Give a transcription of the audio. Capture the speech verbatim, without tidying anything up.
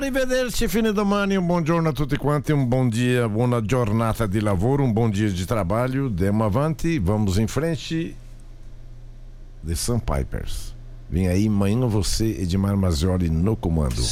Arrivederci, fine domani, un buongiorno a tutti quanti, um bom dia, buona giornata di lavoro, um bom dia de trabalho, demo avanti, vamos em frente. The Sandpipers. Vem aí, manhã você, Edmar Mazzoli no comando.